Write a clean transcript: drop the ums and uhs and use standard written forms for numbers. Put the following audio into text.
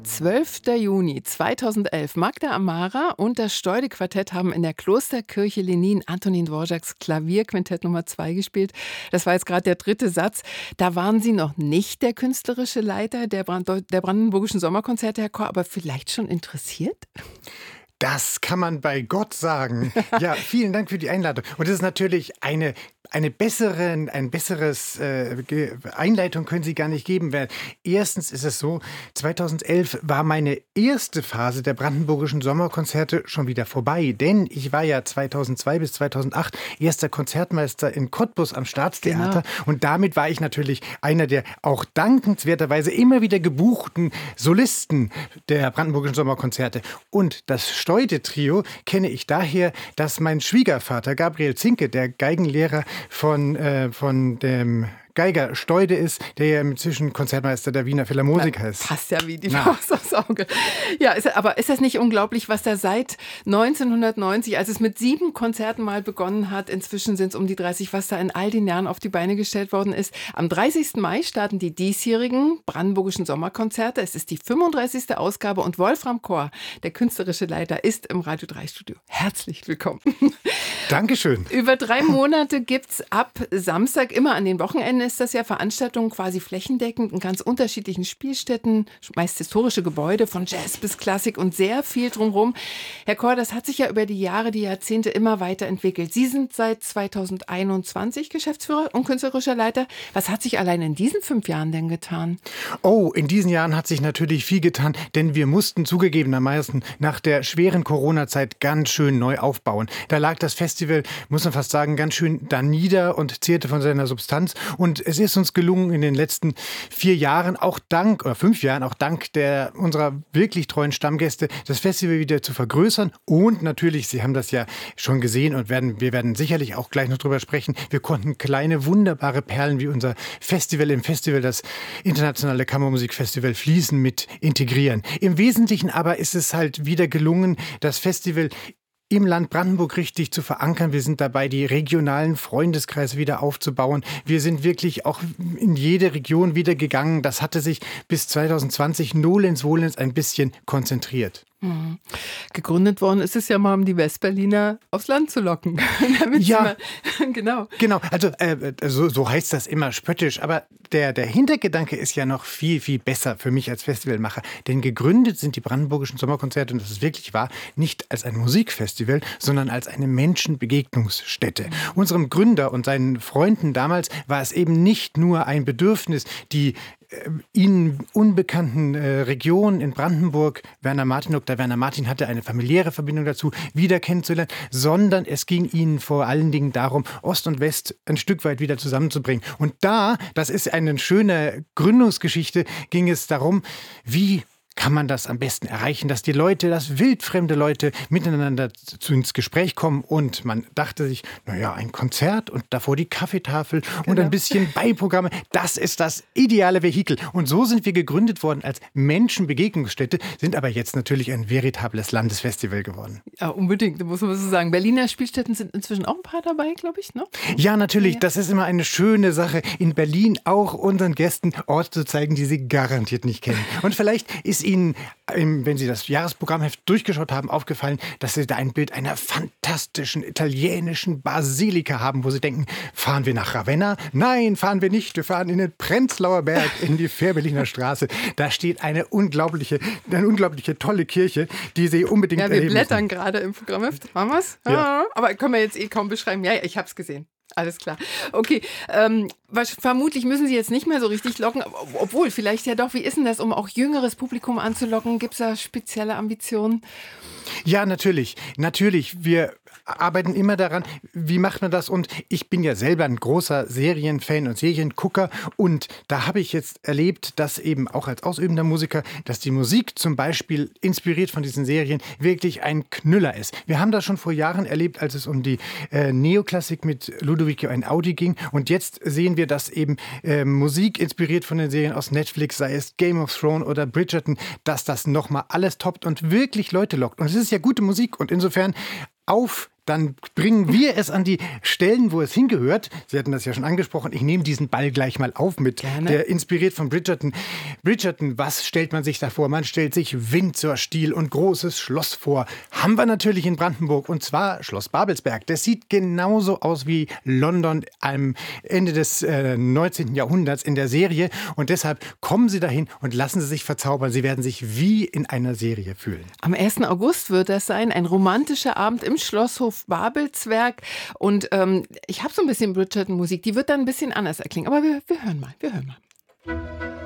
12. Juni 2011. Magda Amara und das Steude-Quartett haben in der Klosterkirche Lenin Antonin Dvořáks Klavierquintett Nummer 2 gespielt. Das war jetzt gerade der dritte Satz. Da waren Sie noch nicht der künstlerische Leiter der Brandenburgischen Sommerkonzerte, Herr Korr, aber vielleicht schon interessiert? Das kann man bei Gott sagen. Ja, vielen Dank für die Einladung. Und das ist natürlich eine besseres Einleitung können Sie gar nicht geben. Weil erstens ist es so, 2011 war meine erste Phase der Brandenburgischen Sommerkonzerte schon wieder vorbei. Denn ich war ja 2002 bis 2008 erster Konzertmeister in Cottbus am Staatstheater. Genau. Und damit war ich natürlich einer der auch dankenswerterweise immer wieder gebuchten Solisten der Brandenburgischen Sommerkonzerte. Und das Steude-Trio kenne ich daher, dass mein Schwiegervater Gabriel Zinke, der Geigenlehrer von dem Geiger Steude ist, der ja inzwischen Konzertmeister der Wiener Philharmoniker ist. Passt ja wie die Faust aufs Auge. Ja, aber ist das nicht unglaublich, was da seit 1990, als es mit 7 Konzerten mal begonnen hat, inzwischen sind es um die 30, was da in all den Jahren auf die Beine gestellt worden ist. Am 30. Mai starten die diesjährigen Brandenburgischen Sommerkonzerte. Es ist die 35. Ausgabe und Wolfram Korr, der künstlerische Leiter, ist im Radio 3 Studio. Herzlich willkommen. Dankeschön. Über 3 Monate gibt es ab Samstag, immer an den Wochenenden, ist das ja Veranstaltungen quasi flächendeckend in ganz unterschiedlichen Spielstätten, meist historische Gebäude von Jazz bis Klassik und sehr viel drumherum. Herr Korr, das hat sich ja über die Jahre, die Jahrzehnte immer weiterentwickelt. Sie sind seit 2021 Geschäftsführer und künstlerischer Leiter. Was hat sich allein in diesen 5 Jahren denn getan? Oh, in diesen Jahren hat sich natürlich viel getan, denn wir mussten zugegebenermaßen nach der schweren Corona-Zeit ganz schön neu aufbauen. Da lag das Festival, muss man fast sagen, ganz schön da nieder und zehrte von seiner Substanz. Und es ist uns gelungen, in den letzten 5 Jahren, auch dank unserer wirklich treuen Stammgäste, das Festival wieder zu vergrößern. Und natürlich, Sie haben das ja schon gesehen und wir werden sicherlich auch gleich noch drüber sprechen, wir konnten kleine, wunderbare Perlen wie unser Festival im Festival, das Internationale Kammermusikfestival Fließen mit integrieren. Im Wesentlichen aber ist es halt wieder gelungen, das Festival im Land Brandenburg richtig zu verankern. Wir sind dabei, die regionalen Freundeskreise wieder aufzubauen. Wir sind wirklich auch in jede Region wieder gegangen. Das hatte sich bis 2020 nolens volens ein bisschen konzentriert. Mhm. Gegründet worden ist es ja mal, um die Westberliner aufs Land zu locken. Ja, genau. Genau, also so heißt das immer spöttisch, aber der Hintergedanke ist ja noch viel, viel besser für mich als Festivalmacher. Denn gegründet sind die Brandenburgischen Sommerkonzerte, und das ist wirklich wahr, nicht als ein Musikfestival, sondern als eine Menschenbegegnungsstätte. Unserem Gründer und seinen Freunden damals war es eben nicht nur ein Bedürfnis, die ihnen unbekannten Regionen in Brandenburg, Werner Martin hatte eine familiäre Verbindung dazu, wieder kennenzulernen, sondern es ging ihnen vor allen Dingen darum, Ost und West ein Stück weit wieder zusammenzubringen. Und das ist eine schöne Gründungsgeschichte, ging es darum, wie kann man das am besten erreichen, dass die Leute, dass wildfremde Leute miteinander ins Gespräch kommen. Und man dachte sich, ein Konzert und davor die Kaffeetafel und ein bisschen Beiprogramme, das ist das ideale Vehikel. Und so sind wir gegründet worden als Menschenbegegnungsstätte, sind aber jetzt natürlich ein veritables Landesfestival geworden. Ja, unbedingt, muss man so sagen. Berliner Spielstätten sind inzwischen auch ein paar dabei, glaube ich, ne? Ja, natürlich, das ist immer eine schöne Sache, in Berlin auch unseren Gästen Orte zu zeigen, die sie garantiert nicht kennen. Und vielleicht ist Ihnen, wenn Sie das Jahresprogrammheft durchgeschaut haben, aufgefallen, dass Sie da ein Bild einer fantastischen italienischen Basilika haben, wo Sie denken, fahren wir nach Ravenna? Nein, fahren wir nicht. Wir fahren in den Prenzlauer Berg, in die Fährberliner Straße. Da steht eine unglaubliche tolle Kirche, die Sie unbedingt erleben müssen. Wir blättern gerade im Programmheft. Machen wir es? Ja. Aber können wir jetzt kaum beschreiben. Ja, ich habe es gesehen. Alles klar. Okay, vermutlich müssen Sie jetzt nicht mehr so richtig locken, obwohl vielleicht ja doch. Wie ist denn das, um auch jüngeres Publikum anzulocken? Gibt es da spezielle Ambitionen? Ja, natürlich. Wir arbeiten immer daran, wie macht man das? Und ich bin ja selber ein großer Serienfan und Seriengucker. Und da habe ich jetzt erlebt, dass eben auch als ausübender Musiker, dass die Musik zum Beispiel inspiriert von diesen Serien wirklich ein Knüller ist. Wir haben das schon vor Jahren erlebt, als es um die Neoklassik mit Ludovico Einaudi ging. Und jetzt sehen wir, dass eben Musik inspiriert von den Serien aus Netflix, sei es Game of Thrones oder Bridgerton, dass das nochmal alles toppt und wirklich Leute lockt. Und es ist ja gute Musik und insofern auf dann bringen wir es an die Stellen, wo es hingehört. Sie hatten das ja schon angesprochen. Ich nehme diesen Ball gleich mal auf mit. Gerne. Der inspiriert von Bridgerton. Bridgerton, was stellt man sich da vor? Man stellt sich Windsor-Stil und großes Schloss vor. Haben wir natürlich in Brandenburg, und zwar Schloss Babelsberg. Das sieht genauso aus wie London am Ende des 19. Jahrhunderts in der Serie. Und deshalb kommen Sie dahin und lassen Sie sich verzaubern. Sie werden sich wie in einer Serie fühlen. Am 1. August wird das sein, ein romantischer Abend im Schlosshof Babelsberg. Und ich habe so ein bisschen Bridgerton-Musik, die wird dann ein bisschen anders erklingen. Aber wir hören mal.